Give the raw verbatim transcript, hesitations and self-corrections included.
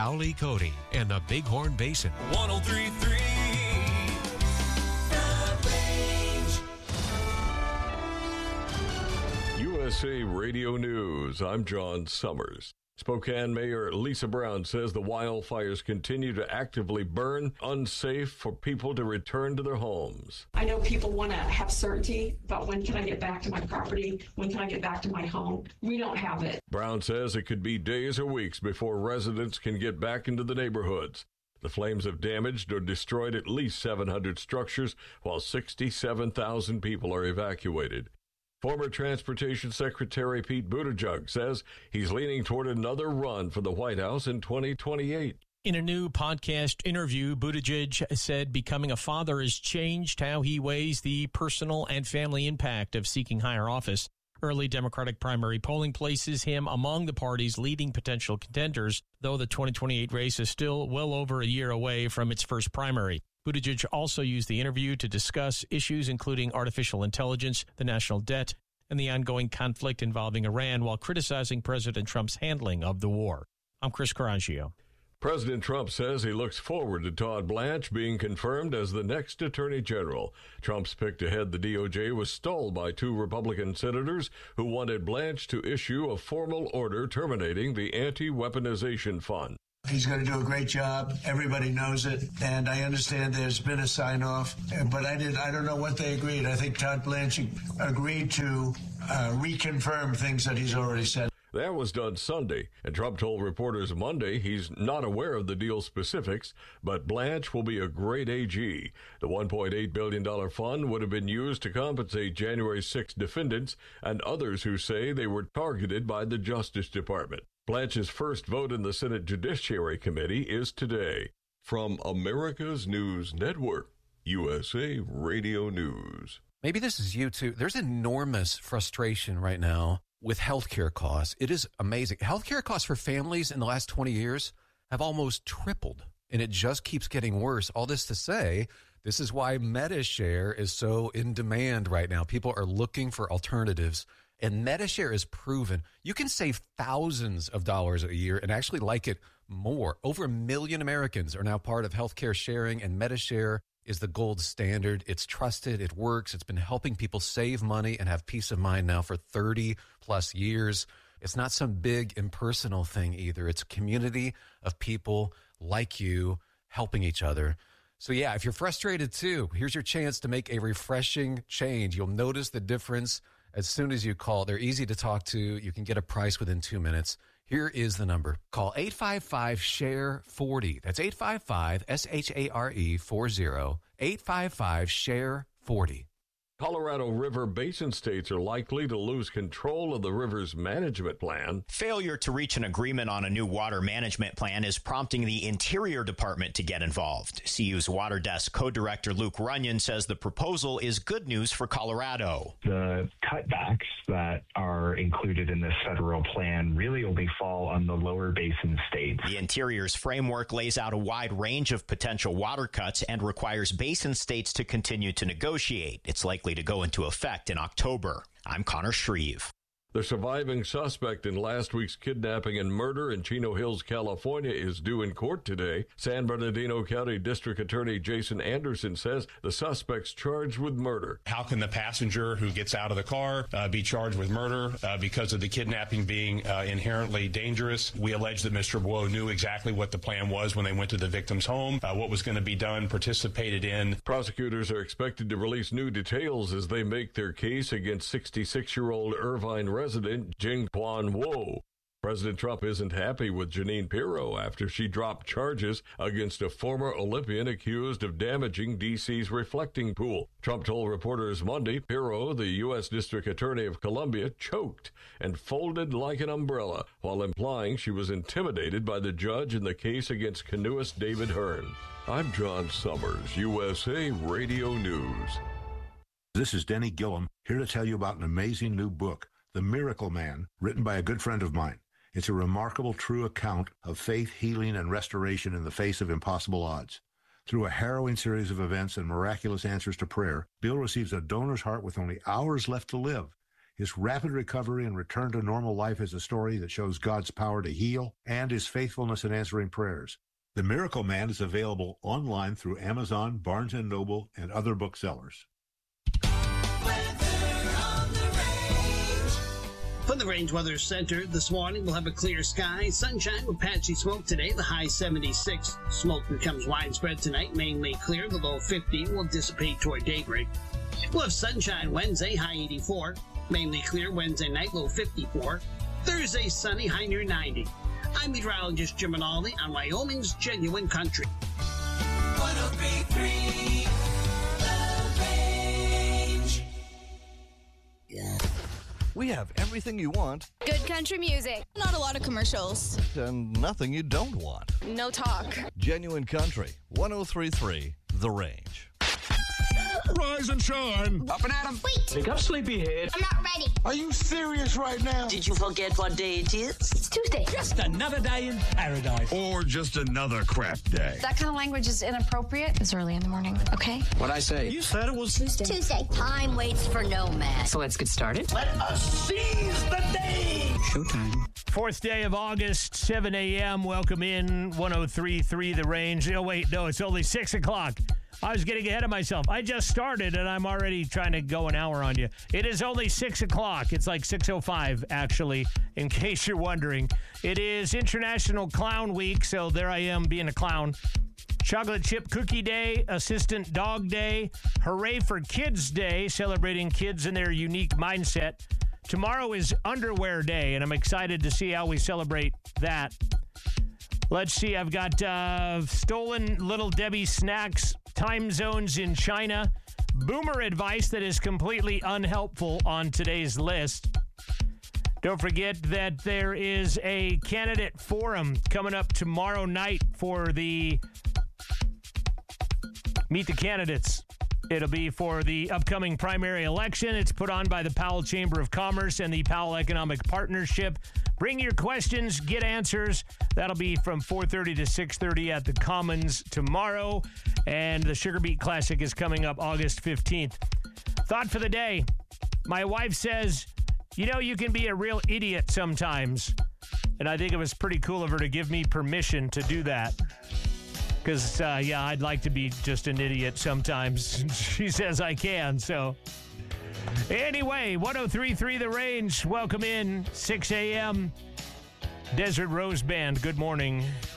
Crowley Cody and the Bighorn Basin. one oh three point three The Range. U S A Radio News. I'm John Summers. Spokane Mayor Lisa Brown says the wildfires continue to actively burn, unsafe for people to return to their homes. I know people want to have certainty about when can I get back to my property, when can I get back to my home. We don't have it. Brown says it could be days or weeks before residents can get back into the neighborhoods. The flames have damaged or destroyed at least seven hundred structures, while sixty-seven thousand people are evacuated. Former Transportation Secretary Pete Buttigieg says he's leaning toward another run for the White House in twenty twenty-eight. In a new podcast interview, Buttigieg said becoming a father has changed how he weighs the personal and family impact of seeking higher office. Early Democratic primary polling places him among the party's leading potential contenders, though the twenty twenty-eight race is still well over a year away from its first primary. Buttigieg also used the interview to discuss issues including artificial intelligence, the national debt, and the ongoing conflict involving Iran, while criticizing President Trump's handling of the war. I'm Chris Carangio. President Trump says he looks forward to Todd Blanche being confirmed as the next Attorney General. Trump's pick to head the D O J was stalled by two Republican senators who wanted Blanche to issue a formal order terminating the anti-weaponization fund. He's going to do a great job. Everybody knows it. And I understand there's been a sign-off. But I did. I don't know what they agreed. I think Todd Blanche agreed to uh, reconfirm things that he's already said. That was done Sunday, and Trump told reporters Monday he's not aware of the deal specifics, but Blanche will be a great A G. The one point eight billion dollars fund would have been used to compensate January sixth defendants and others who say they were targeted by the Justice Department. Blanche's first vote in the Senate Judiciary Committee is today. From America's News Network, U S A Radio News. Maybe this is you too. There's enormous frustration right now with healthcare costs. It is amazing. Healthcare costs for families in the last twenty years have almost tripled, and it just keeps getting worse. All this to say, this is why MediShare is so in demand right now. People are looking for alternatives, and MediShare is proven. You can save thousands of dollars a year and actually like it more. Over a million Americans are now part of healthcare sharing, and MediShare is the gold standard. It's trusted. It works. It's been helping people save money and have peace of mind now for thirty plus years. It's not some big impersonal thing either. It's a community of people like you helping each other. So yeah, if you're frustrated too, here's your chance to make a refreshing change. You'll notice the difference as soon as you call. They're easy to talk to. You can get a price within two minutes. Here is the number. Call eight five five, S H A R E, forty. That's eight five five, S H A R E, forty. eight five five, S H A R E, forty. Colorado River Basin states are likely to lose control of the river's management plan. Failure to reach an agreement on a new water management plan is prompting the Interior Department to get involved. C U's Water Desk co-director Luke Runyon says the proposal is good news for Colorado. The cutbacks that are included in this federal plan really only fall on the lower basin states. The Interior's framework lays out a wide range of potential water cuts and requires basin states to continue to negotiate. It's likely to go into effect in October. I'm Connor Shreve. The surviving suspect in last week's kidnapping and murder in Chino Hills, California, is due in court today. San Bernardino County District Attorney Jason Anderson says the suspect's charged with murder. How can the passenger who gets out of the car uh, be charged with murder uh, because of the kidnapping being uh, inherently dangerous? We allege that Mister Bois knew exactly what the plan was when they went to the victim's home, uh, what was going to be done, participated in. Prosecutors are expected to release new details as they make their case against sixty-six-year-old Irvine resident Jing Quan Wo. President Trump isn't happy with Jeanine Pirro after she dropped charges against a former Olympian accused of damaging D C's reflecting pool. Trump told reporters Monday Pirro, the U S District Attorney of Columbia, choked and folded like an umbrella while implying she was intimidated by the judge in the case against canoeist David Hearn. I'm John Summers, U S A Radio News. This is Denny Gillum, here to tell you about an amazing new book, The Miracle Man, written by a good friend of mine. It's a remarkable, true account of faith, healing, and restoration in the face of impossible odds. Through a harrowing series of events and miraculous answers to prayer, Bill receives a donor's heart with only hours left to live. His rapid recovery and return to normal life is a story that shows God's power to heal and his faithfulness in answering prayers. The Miracle Man is available online through Amazon, Barnes and Noble, and other booksellers. From the Range Weather Center, this morning we'll have a clear sky, sunshine with patchy smoke today, the high seventy-six. Smoke becomes widespread tonight, mainly clear, the low fifty will dissipate toward daybreak. We'll have sunshine Wednesday, high eighty-four. Mainly clear Wednesday night, low fifty-four. Thursday, sunny, high near ninety. I'm meteorologist Jim Rinaldi on Wyoming's Genuine Country. one oh three point three The Range. Yeah. We have everything you want. Good country music. Not a lot of commercials. And nothing you don't want. No talk. Genuine Country, one oh three point three The Range. Rise and shine. Up and at 'em. Wait. Pick up sleepyhead. I'm not ready. Are you serious right now? Did you forget what day it is? It's Tuesday. Just another day in paradise. Or just another crap day. That kind of language is inappropriate. It's early in the morning, okay? What'd I say? You said it was Tuesday. Tuesday. Time waits for no man. So let's get started. Let us seize the day. Showtime. Fourth day of August, seven a.m. Welcome in, one oh three point three The Range. Oh, wait, no, it's only six o'clock. I was getting ahead of myself. I just started, and I'm already trying to go an hour on you. It is only six o'clock. It's like six oh five, actually, in case you're wondering. It is International Clown Week, so there I am being a clown. Chocolate Chip Cookie Day, Assistant Dog Day, Hooray for Kids Day, celebrating kids and their unique mindset. Tomorrow is Underwear Day, and I'm excited to see how we celebrate that. Let's see, I've got uh, stolen Little Debbie snacks, time zones in China, boomer advice that is completely unhelpful on today's list. Don't forget that there is a candidate forum coming up tomorrow night for the Meet the Candidates. It'll be for the upcoming primary election. It's put on by the Powell Chamber of Commerce and the Powell Economic Partnership. Bring your questions, get answers. That'll be from four thirty to six thirty at the Commons tomorrow. And the Sugar Beet Classic is coming up August fifteenth. Thought for the day. My wife says, you know, you can be a real idiot sometimes. And I think it was pretty cool of her to give me permission to do that. Because, uh, yeah, I'd like to be just an idiot sometimes. She says I can, so. Anyway, one oh three point three The Range. Welcome in, six a.m. Desert Rose Band, good morning.